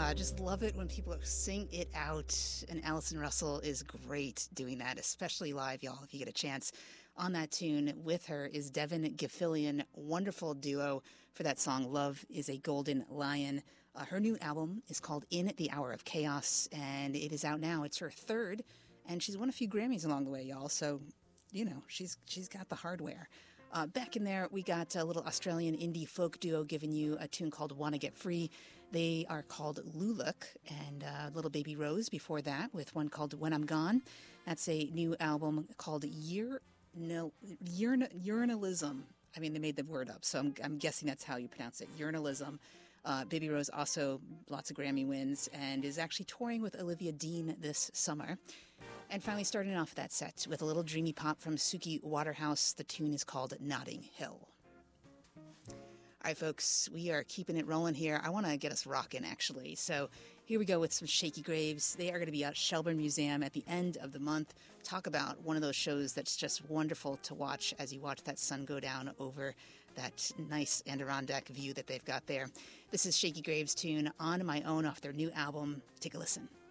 I just love it when people sing it out, and Allison Russell is great doing that, especially live, y'all, if you get a chance. On that tune with her is Devin Gilfillian, wonderful duo for that song, Love is a Golden Lion. Her new album is called In the Hour of Chaos, and it is out now. It's her third, and she's won a few Grammys along the way, y'all, so, you know, she's got the hardware. Back in there, we got a little Australian indie folk duo giving you a tune called Wanna Get Free. They are called Luluk, and Little Baby Rose before that with one called When I'm Gone. That's a new album called Urinalism. I mean, they made the word up, so I'm guessing that's how you pronounce it, Urinalism. Baby Rose also lots of Grammy wins and is actually touring with Olivia Dean this summer. And finally starting off that set with a little dreamy pop from Suki Waterhouse. The tune is called Notting Hill. All right, folks, we are keeping it rolling here. I want to get us rocking, actually. So here we go with some Shakey Graves. They are going to be at Shelburne Museum at the end of the month. Talk about one of those shows that's just wonderful to watch as you watch that sun go down over that nice Adirondack view that they've got there. This is Shakey Graves' tune On My Own off their new album. Take a listen.